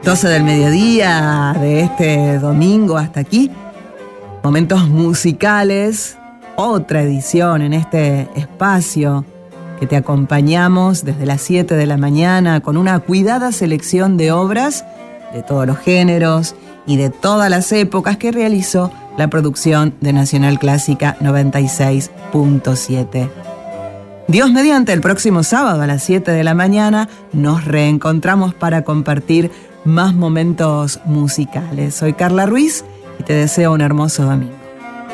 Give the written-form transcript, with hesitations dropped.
12 del mediodía de este domingo hasta aquí. Momentos musicales, otra edición en este espacio que te acompañamos desde las 7 de la mañana con una cuidada selección de obras de todos los géneros y de todas las épocas que realizó la producción de Nacional Clásica 96.7. Dios mediante, el próximo sábado a las 7 de la mañana nos reencontramos para compartir más momentos musicales. Soy Carla Ruiz y te deseo un hermoso domingo.